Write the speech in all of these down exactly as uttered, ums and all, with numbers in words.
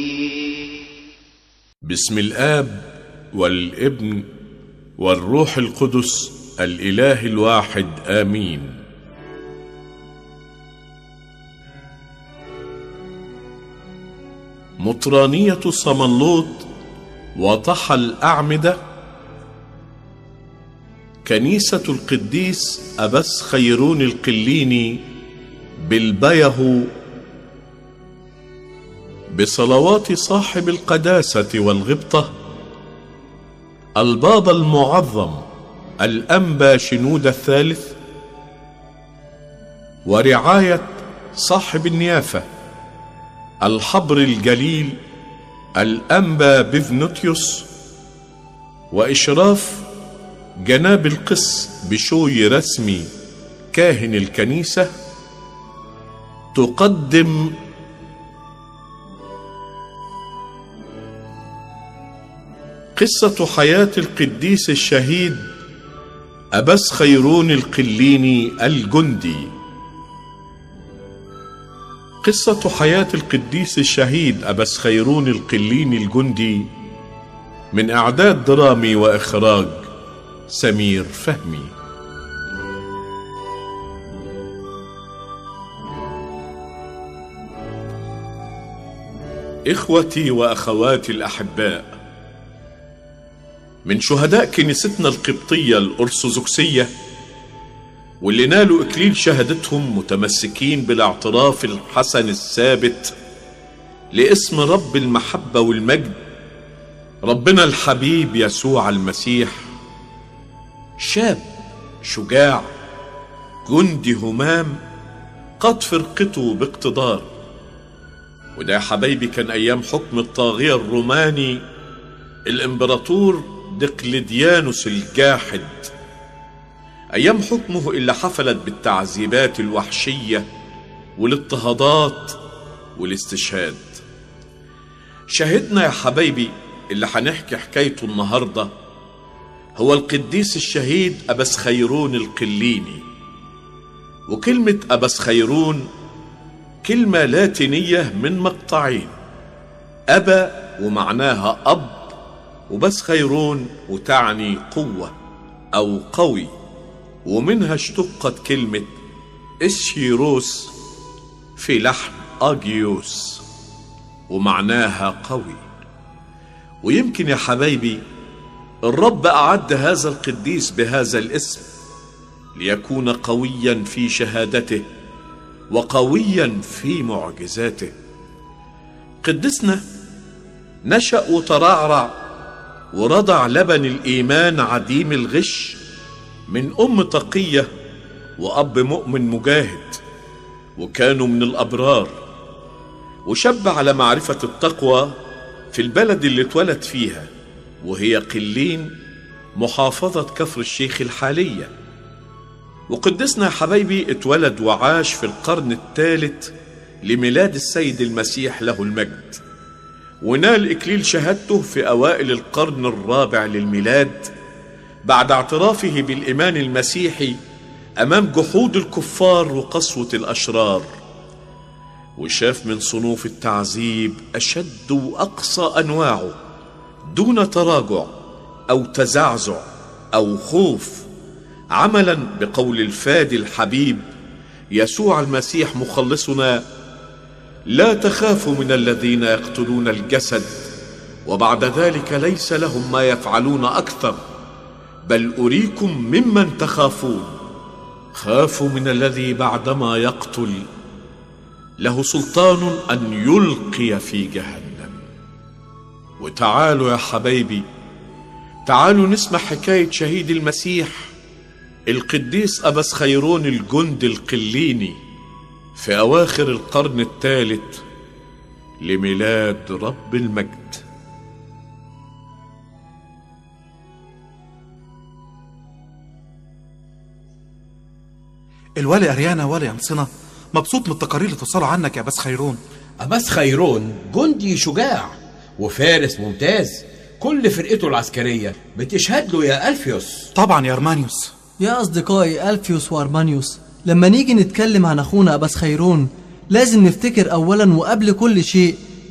بسم الآب والابن والروح القدس الإله الواحد آمين. مطرانية صمنلوط وطحى الأعمدة، كنيسة القديس أبس خيرون القليني بالبيه، بصلوات صاحب القداسة والغبطة البابا المعظم الأنبا شنودة الثالث، ورعاية صاحب النيافة الحبر الجليل الأنبا بفنوتيوس، وإشراف جناب القس بشوي رسمي كاهن الكنيسة، تقدم قصة حياة القديس الشهيد أبس خيرون القليني الجندي. قصة حياة القديس الشهيد أبس خيرون القليني الجندي، من إعداد درامي وإخراج سمير فهمي. إخوتي وأخواتي الأحباء، من شهداء كنيستنا القبطية الأرثوذكسية واللي نالوا إكليل شهادتهم متمسكين بالاعتراف الحسن الثابت لاسم رب المحبة والمجد ربنا الحبيب يسوع المسيح، شاب شجاع جندي همام قاد فرقته باقتدار. وده يا حبايبي كان أيام حكم الطاغية الروماني الإمبراطور دقلديانوس الجاحد، أيام حكمه اللي حفلت بالتعذيبات الوحشية والاضطهادات والاستشهاد. شاهدنا يا حبايبي اللي هنحكي حكايته النهاردة هو القديس الشهيد أبس خيرون القليني. وكلمة أبس خيرون كلمة لاتينية من مقطعين، أبا ومعناها أب، وبس خيرون وتعني قوة أو قوي، ومنها اشتقت كلمة إسشيروس في لحن أجيوس ومعناها قوي. ويمكن يا حبايبي الرب أعد هذا القديس بهذا الاسم ليكون قويا في شهادته وقويا في معجزاته. قدسنا نشأ وترعرع ورضع لبن الإيمان عديم الغش من أم تقية وأب مؤمن مجاهد، وكانوا من الأبرار، وشب على معرفة التقوى في البلد اللي اتولد فيها وهي قلين محافظة كفر الشيخ الحالية. وقدسنا يا حبايبي اتولد وعاش في القرن الثالث لميلاد السيد المسيح له المجد، ونال إكليل شهادته في أوائل القرن الرابع للميلاد بعد اعترافه بالإيمان المسيحي أمام جحود الكفار وقسوة الأشرار. وشاف من صنوف التعذيب أشد وأقصى أنواعه دون تراجع أو تزعزع أو خوف، عملا بقول الفادي الحبيب يسوع المسيح مخلصنا: لا تخافوا من الذين يقتلون الجسد وبعد ذلك ليس لهم ما يفعلون أكثر، بل أريكم ممن تخافون. خافوا من الذي بعدما يقتل له سلطان أن يلقي في جهنم. وتعالوا يا حبايبي، تعالوا نسمع حكاية شهيد المسيح القديس أبس خيرون الجندي القليني في أواخر القرن الثالث لميلاد رب المجد. الوالي أريانا والي أنصنة مبسوط من التقارير اللي توصلوا عنك يا أبس خيرون. أبس خيرون جندي شجاع وفارس ممتاز، كل فرقته العسكرية بتشهد له يا ألفيوس. طبعا يا أرمانيوس. يا أصدقائي ألفيوس وأرمانيوس، لما نيجي نتكلم عن أخونا أبس خيرون لازم نفتكر أولا وقبل كل شيء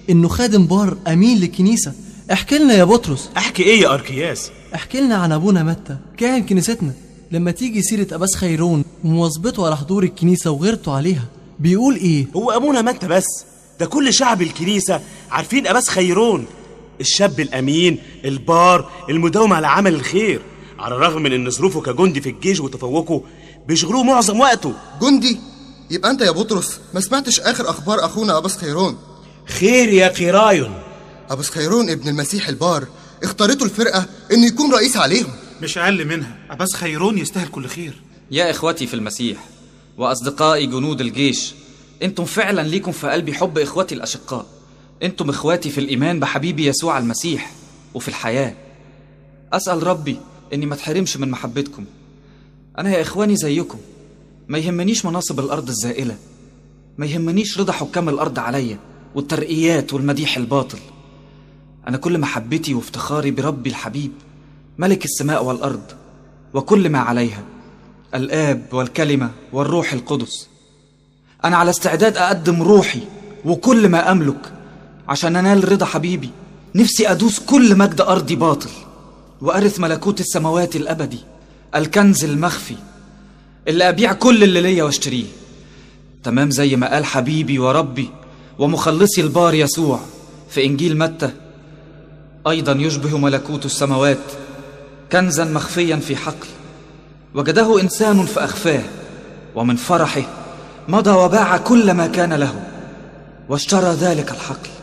إنه خادم بار أمين للكنيسة. احكي لنا يا بطرس. احكي ايه يا اركياس؟ احكي لنا عن أبونا متى كاهن كنيستنا، لما تيجي سيرة أباس خيرون ومواظبته على حضور الكنيسة وغيرته عليها بيقول إيه؟ هو ابونا متى بس؟ ده كل شعب الكنيسة عارفين أباس خيرون، الشاب الأمين البار المداوم على عمل الخير، على الرغم من إن ظروفه كجندي في الجيش وتفوقه بيشغلوه معظم وقته. جندي؟ يبقى أنت يا بطرس ما سمعتش آخر أخبار أخونا أباس خيرون. خير يا قرايون. أباس خيرون ابن المسيح البار اختارته الفرقة إنه يكون رئيس عليهم. مش أقل منها، أباس خيرون يستاهل كل خير. يا إخوتي في المسيح وأصدقائي جنود الجيش، أنتم فعلا ليكم في قلبي حب إخوتي الأشقاء. أنتم إخواتي في الإيمان بحبيبي يسوع المسيح وفي الحياة. أسأل ربي إني ما تحرمش من محبتكم. أنا يا إخواني زيكم، ما يهمنيش مناصب الأرض الزائلة، ما يهمنيش رضا حكام الأرض عليا والترقيات والمديح الباطل. أنا كل محبتي وافتخاري بربي الحبيب ملك السماء والأرض وكل ما عليها، الآب والكلمة والروح القدس. أنا على استعداد أقدم روحي وكل ما أملك عشان أنال رضا حبيبي. نفسي أدوس كل مجد أرضي باطل وأرث ملكوت السماوات الأبدي، الكنز المخفي اللي أبيع كل اللي ليا واشتريه، تمام زي ما قال حبيبي وربي ومخلصي البار يسوع في إنجيل متى: أيضا يشبه ملكوت السماوات كنزا مخفيا في حقل وجده إنسان فأخفاه، ومن فرحه مضى وباع كل ما كان له واشترى ذلك الحقل